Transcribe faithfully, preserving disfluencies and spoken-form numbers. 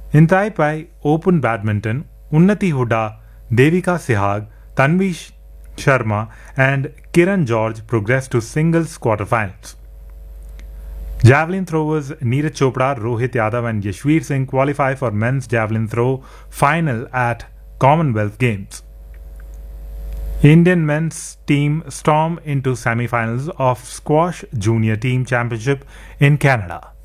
In Taipei Open Badminton, Unnati Huda, Devika Sehag, Tanvi Sharma, and Kiran George progressed to singles quarterfinals. Javelin throwers Neeraj Chopra, Rohit Yadav, and Yashveer Singh qualify for men's javelin throw final at Commonwealth Games. Indian men's team storm into semi-finals of Squash Junior Team Championship in Canada.